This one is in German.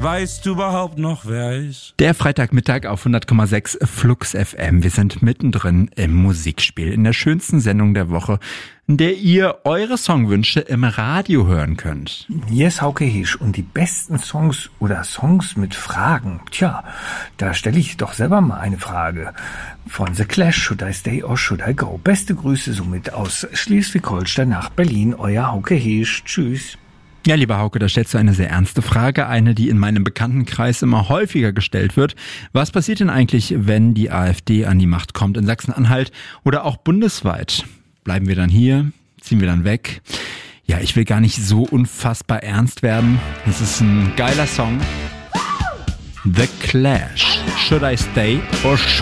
Weißt du überhaupt noch, wer ich? Der Freitagmittag auf 100,6 Flux FM. Wir sind mittendrin im Musikspiel, in der schönsten Sendung der Woche, in der ihr eure Songwünsche im Radio hören könnt. Hier ist Hauke Heesch und die besten Songs oder Songs mit Fragen. Tja, da stelle ich doch selber mal eine Frage. Von The Clash, Should I Stay or Should I Go? Beste Grüße somit aus Schleswig-Holstein nach Berlin. Euer Hauke Heesch. Tschüss. Ja, lieber Hauke, da stellst du eine sehr ernste Frage, eine, die in meinem Bekanntenkreis immer häufiger gestellt wird. Was passiert denn eigentlich, wenn die AfD an die Macht kommt in Sachsen-Anhalt oder auch bundesweit? Bleiben wir dann hier? Ziehen wir dann weg? Ja, ich will gar nicht so unfassbar ernst werden. Das ist ein geiler Song. The Clash. Should I Stay or Should